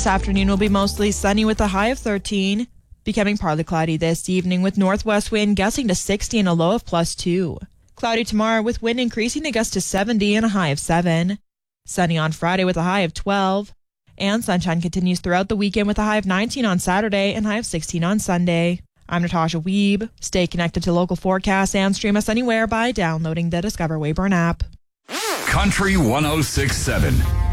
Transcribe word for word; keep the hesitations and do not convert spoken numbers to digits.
This afternoon will be mostly sunny with a high of thirteen, becoming partly cloudy this evening with northwest wind gusting to sixty and a low of plus two. Cloudy tomorrow with wind increasing to gust to seventy and a high of seven. Sunny on Friday with a high of twelve. And sunshine continues throughout the weekend with a high of nineteen on Saturday and high of sixteen on Sunday. I'm Natasha Wiebe. Stay connected to local forecasts and stream us anywhere by downloading the Discover Weyburn app. Country one oh six point seven.